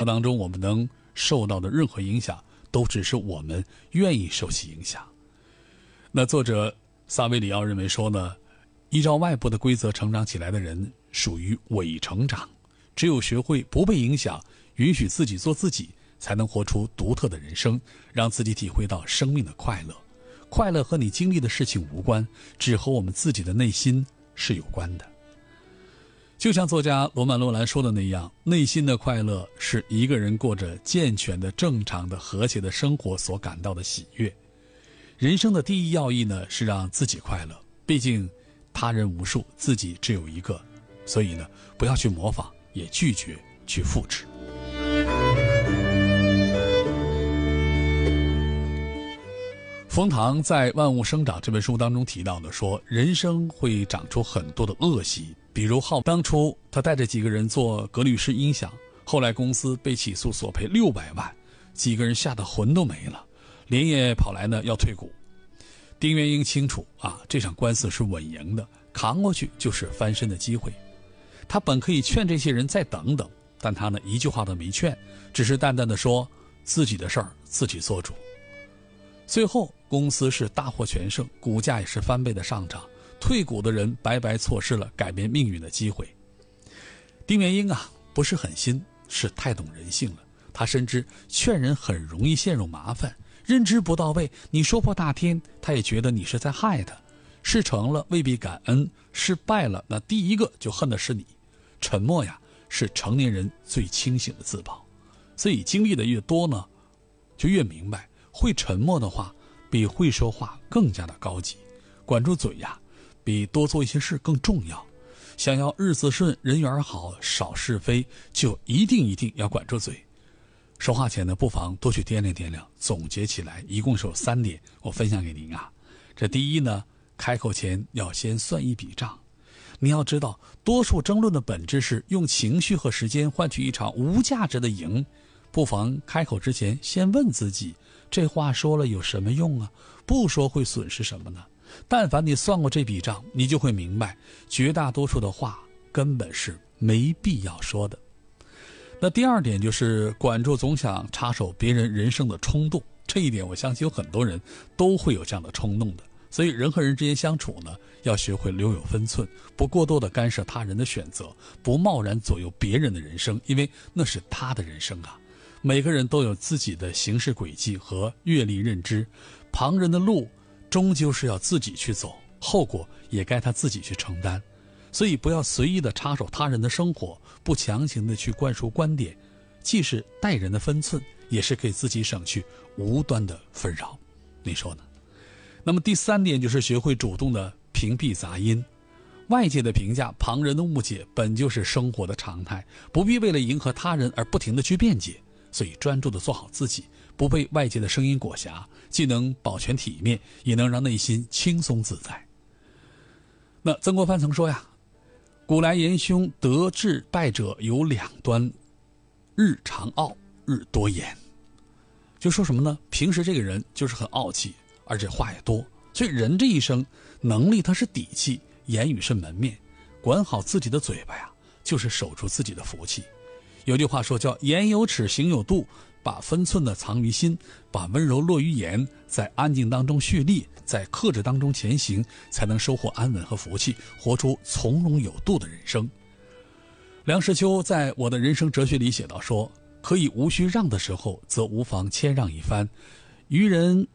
当中我们能受到的任何影响，都只是我们愿意受其影响。那作者萨维里奥认为说呢，依照外部的规则成长起来的人属于伪成长，只有学会不被影响，允许自己做自己，才能活出独特的人生，让自己体会到生命的快乐。快乐和你经历的事情无关，只和我们自己的内心是有关的。就像作家罗曼·罗兰说的那样，内心的快乐是一个人过着健全的、正常的、和谐的生活所感到的喜悦。人生的第一要义呢，是让自己快乐，毕竟他人无数，自己只有一个，所以呢，不要去模仿，也拒绝去复制。冯唐在《万物生长》这本书当中提到的说，人生会长出很多的恶习，比如当初他带着几个人做格律诗音响，后来公司被起诉索赔600万，几个人吓得魂都没了，连夜跑来呢要退股。丁元英清楚这场官司是稳赢的，扛过去就是翻身的机会。他本可以劝这些人再等等，但他呢一句话都没劝，只是淡淡的说自己的事儿自己做主。最后公司是大获全胜，股价也是翻倍的上涨，退股的人白白错失了改变命运的机会。丁元英不是狠心，是太懂人性了。他深知劝人很容易陷入麻烦，认知不到位，你说破大天，他也觉得你是在害他。事成了未必感恩，失败了那第一个就恨的是你。沉默是成年人最清醒的自保。所以经历的越多呢，就越明白，会沉默的话比会说话更加的高级。管住嘴比多做一些事更重要。想要日子顺人缘好，少是非，就一定要管住嘴。说话前呢，不妨多去掂量掂量，总结起来一共是有3点，我分享给您这第一呢，开口前要先算一笔账。你要知道，多数争论的本质是用情绪和时间换取一场无价值的赢。不妨开口之前先问自己，这话说了有什么用不说会损失什么呢？但凡你算过这笔账，你就会明白，绝大多数的话根本是没必要说的。那第二点就是管住总想插手别人人生的冲动。这一点我相信有很多人都会有这样的冲动的。所以人和人之间相处呢，要学会留有分寸，不过多的干涉他人的选择，不贸然左右别人的人生，因为那是他的人生每个人都有自己的行事轨迹和阅历认知，旁人的路终究是要自己去走，后果也该他自己去承担。所以不要随意的插手他人的生活，不强行的去灌输观点，既是待人的分寸，也是给自己省去无端的纷扰。你说呢？那么第3点就是学会主动的屏蔽杂音。外界的评价，旁人的误解本就是生活的常态，不必为了迎合他人而不停的去辩解。所以专注的做好自己，不被外界的声音裹挟，既能保全体面，也能让内心轻松自在。那曾国藩曾说古来言凶，得志败者有2端，日常傲，日多言。就说什么呢？平时这个人就是很傲气，而且话也多，所以人这一生能力它是底气，言语是门面，管好自己的嘴巴就是守住自己的福气。有句话说叫言有尺，行有度，把分寸的藏于心，把温柔落于言，在安静当中蓄力，在克制当中前行，才能收获安稳和福气，活出从容有度的人生。梁实秋在我的人生哲学里写道说，可以无需让的时候，则无妨谦让一番，于人